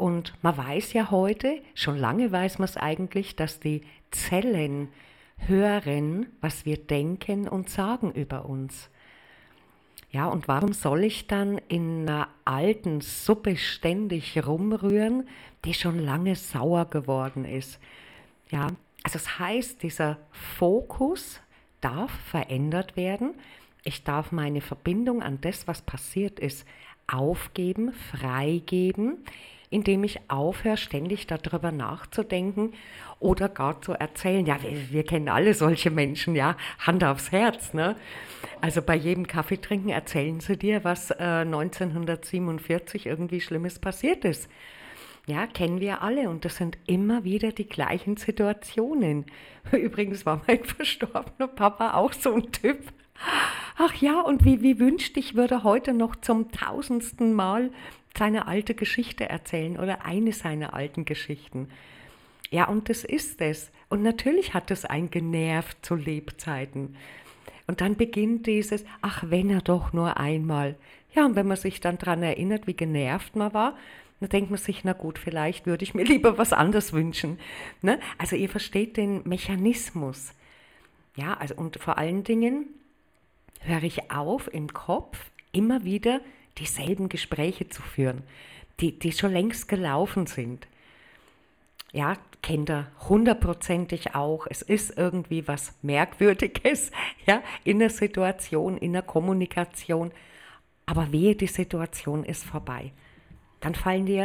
Und man weiß ja heute, schon lange weiß man es eigentlich, dass die Zellen hören, was wir denken und sagen über uns. Ja, und warum soll ich dann in einer alten Suppe ständig rumrühren, die schon lange sauer geworden ist? Ja, also das heißt, dieser Fokus darf verändert werden. Ich darf meine Verbindung an das, was passiert ist, aufgeben, freigeben, indem ich aufhöre, ständig darüber nachzudenken oder gar zu erzählen. Ja, wir kennen alle solche Menschen, ja, Hand aufs Herz, ne? Also bei jedem Kaffeetrinken erzählen sie dir, was 1947 irgendwie Schlimmes passiert ist. Ja, kennen wir alle und das sind immer wieder die gleichen Situationen. Übrigens war mein verstorbener Papa auch so ein Typ. Ach ja, und wie wünschte ich, würde heute noch zum tausendsten Mal seine alte Geschichte erzählen oder eine seiner alten Geschichten. Ja, und das ist es. Und natürlich hat es einen genervt zu Lebzeiten. Und dann beginnt dieses, ach, wenn er doch nur einmal. Ja, und wenn man sich dann daran erinnert, wie genervt man war, dann denkt man sich, na gut, vielleicht würde ich mir lieber was anderes wünschen. Ne? Also ihr versteht den Mechanismus. Ja, also und vor allen Dingen höre ich auf, im Kopf immer wieder dieselben Gespräche zu führen, die schon längst gelaufen sind. Ja, kennt ihr hundertprozentig auch. Es ist irgendwie was Merkwürdiges, ja, in der Situation, in der Kommunikation. Aber wehe, die Situation ist vorbei. Dann fallen dir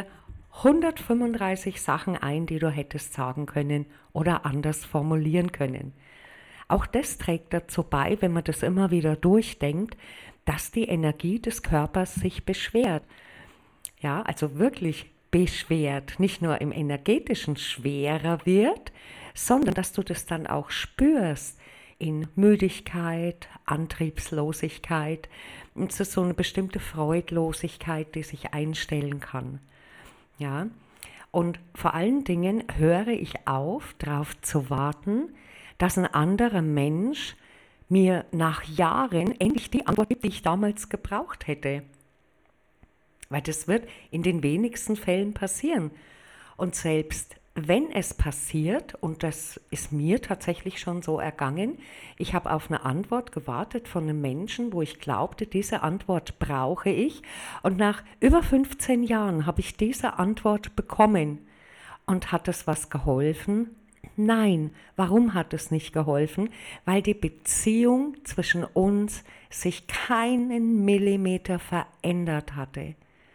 135 Sachen ein, die du hättest sagen können oder anders formulieren können. Auch das trägt dazu bei, wenn man das immer wieder durchdenkt, dass die Energie des Körpers sich beschwert. Ja, also wirklich beschwert, nicht nur im Energetischen schwerer wird, sondern dass du das dann auch spürst in Müdigkeit, Antriebslosigkeit, und es ist so eine bestimmte Freudlosigkeit, die sich einstellen kann. Ja, und vor allen Dingen höre ich auf, darauf zu warten, dass ein anderer Mensch mir nach Jahren endlich die Antwort gibt, die ich damals gebraucht hätte. Weil das wird in den wenigsten Fällen passieren. Und selbst wenn es passiert, und das ist mir tatsächlich schon so ergangen, ich habe auf eine Antwort gewartet von einem Menschen, wo ich glaubte, diese Antwort brauche ich. Und nach über 15 Jahren habe ich diese Antwort bekommen. Und hat es was geholfen? Nein. Warum hat es nicht geholfen? Weil die Beziehung zwischen uns sich keinen Millimeter verändert hatte.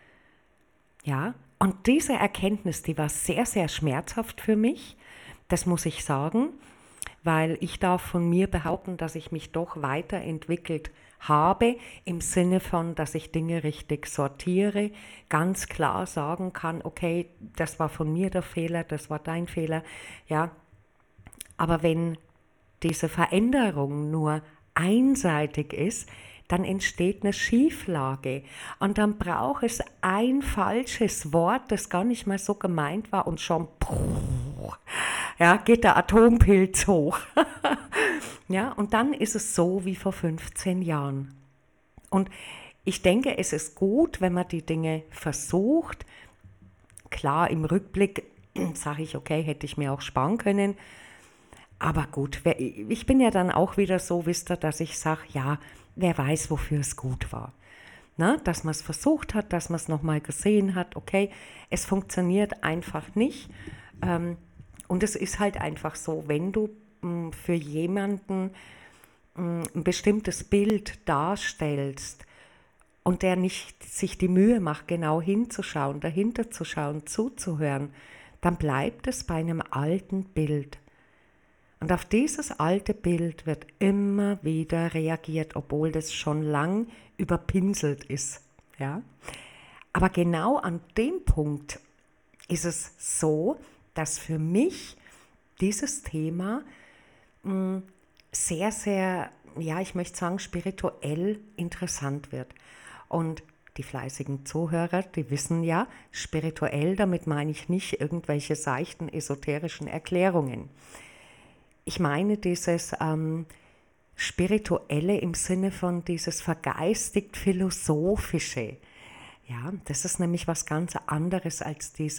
Ja, und diese Erkenntnis, die war sehr, sehr schmerzhaft für mich, das muss ich sagen, weil ich darf von mir behaupten, dass ich mich doch weiterentwickelt habe, im Sinne von, dass ich Dinge richtig sortiere, ganz klar sagen kann, okay, das war von mir der Fehler, das war dein Fehler, ja, aber wenn diese Veränderung nur einseitig ist, dann entsteht eine Schieflage und dann braucht es ein falsches Wort, das gar nicht mal so gemeint war und schon ja, geht der Atompilz hoch. Ja, und dann ist es so wie vor 15 Jahren. Und ich denke, es ist gut, wenn man die Dinge versucht. Klar, im Rückblick sage ich, okay, hätte ich mir auch sparen können. Aber gut, ich bin ja dann auch wieder so, wisst ihr, dass ich sage, ja, wer weiß, wofür es gut war. Na, dass man es versucht hat, dass man es nochmal gesehen hat, okay, es funktioniert einfach nicht. Und es ist halt einfach so, wenn du für jemanden ein bestimmtes Bild darstellst und der nicht sich die Mühe macht, genau hinzuschauen, dahinter zu schauen, zuzuhören, dann bleibt es bei einem alten Bild. Und auf dieses alte Bild wird immer wieder reagiert, obwohl das schon lang überpinselt ist. Ja? Aber genau an dem Punkt ist es so, dass für mich dieses Thema sehr, sehr, ja, ich möchte sagen, spirituell interessant wird. Und die fleißigen Zuhörer, die wissen ja, spirituell, damit meine ich nicht irgendwelche seichten, esoterischen Erklärungen. Ich meine dieses Spirituelle im Sinne von dieses vergeistigt-philosophische. Ja, das ist nämlich was ganz anderes als diese